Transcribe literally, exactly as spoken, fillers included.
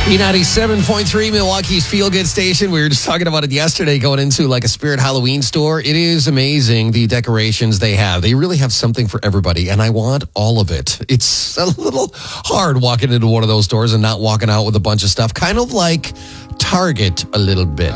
B ninety-seven point three, Milwaukee's Feel Good Station. We were just talking about it yesterday, going into like a Spirit Halloween store. It is amazing, the decorations they have. They really have something for everybody, and I want all of it. It's a little hard walking into one of those stores and not walking out with a bunch of stuff, kind of like Target a little bit.